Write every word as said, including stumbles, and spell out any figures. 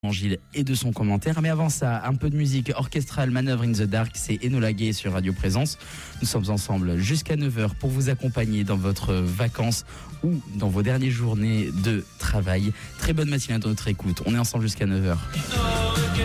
Gilles et de son commentaire. Mais avant ça, un peu de musique orchestrale, Manœuvre in the Dark, c'est Enola Gay sur Radio Présence. Nous sommes ensemble jusqu'à neuf heures pour vous accompagner dans votre vacances ou dans vos dernières journées de travail. Très bonne matinée à notre écoute. On est ensemble jusqu'à neuf heures.